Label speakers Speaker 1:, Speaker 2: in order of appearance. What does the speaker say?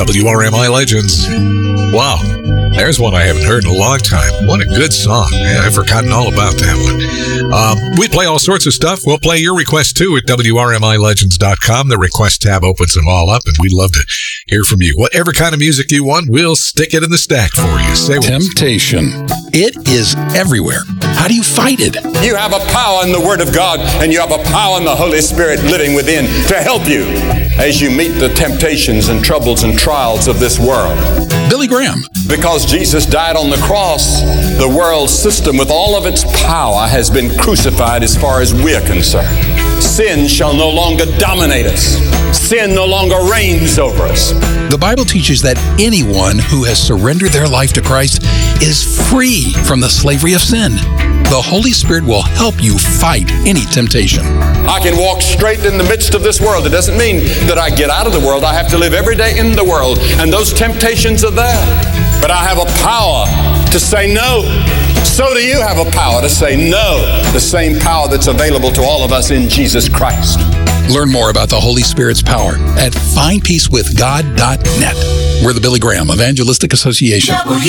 Speaker 1: WRMI Legends. Wow, there's one I haven't heard in a long time. What a good song. Yeah, I've forgotten all about that one. We play all sorts of stuff. We'll play your requests too at WRMILegends.com. The request tab opens them all up, and we'd love to hear from you. Whatever kind of music you want, we'll stick it in the stack for you. Say what.
Speaker 2: Temptation. It is everywhere. How do you fight it?
Speaker 3: You have a power in the Word of God, and you have a power in the Holy Spirit living within to help you as you meet the temptations and troubles and trials of this world.
Speaker 2: Billy Graham.
Speaker 3: Because Jesus died on the cross, the world system with all of its power has been crucified as far as we're concerned. Sin shall no longer dominate us. Sin no longer reigns over us.
Speaker 2: The Bible teaches that anyone who has surrendered their life to Christ is free from the slavery of sin. The Holy Spirit will help you fight any temptation.
Speaker 3: I can walk straight in the midst of this world. It doesn't mean that I get out of the world. I have to live every day in the world, and those temptations are there. But I have a power to say no. So do you have a power to say no, the same power that's available to all of us in Jesus Christ.
Speaker 2: Learn more about the Holy Spirit's power at findpeacewithgod.net. We're the Billy Graham Evangelistic Association.